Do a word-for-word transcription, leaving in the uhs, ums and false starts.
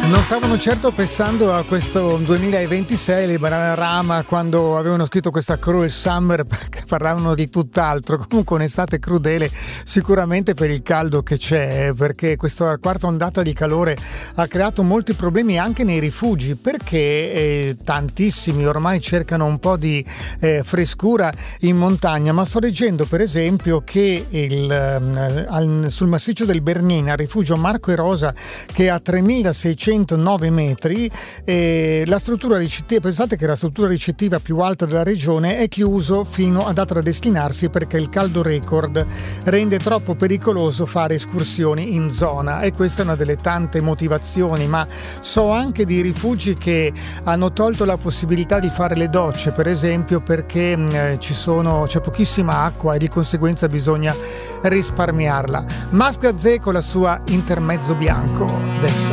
Non stavano certo pensando a questo duemilaventisei le Bananarama quando avevano scritto questa Cruel Summer, perché parlavano di tutt'altro. Comunque un'estate crudele sicuramente per il caldo che c'è, perché questa quarta ondata di calore ha creato molti problemi anche nei rifugi, perché eh, tantissimi ormai cercano un po' di eh, frescura in montagna. Ma sto leggendo per esempio che il, eh, al, sul massiccio del Bernina, al rifugio Marco e Rosa, che ha tremilaseicentonove metri, e la struttura ricettiva, pensate che la struttura ricettiva più alta della regione è chiuso fino a data da destinarsi, perché il caldo record rende troppo pericoloso fare escursioni in zona, e questa è una delle tante motivazioni. Ma so anche di rifugi che hanno tolto la possibilità di fare le docce, per esempio, perché eh, ci sono, c'è pochissima acqua e di conseguenza bisogna risparmiarla. Mas Gazzè con la sua Intermezzo Bianco adesso.